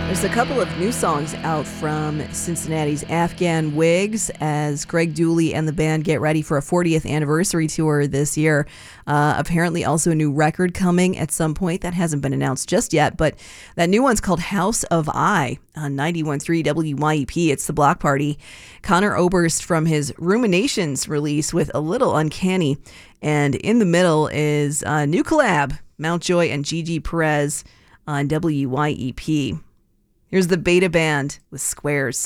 There's a couple of new songs out from Cincinnati's Afghan Wigs as Greg Dooley and the band get ready for a 40th anniversary tour this year. Apparently also a new record coming at some point. That hasn't been announced just yet, but that new one's called House of I on 91.3 WYEP. It's the Block Party. Connor Oberst from his Ruminations release with A Little Uncanny. And in the middle is a new collab, Mountjoy and Gigi Perez on WYEP. Here's the Beta Band with Squares.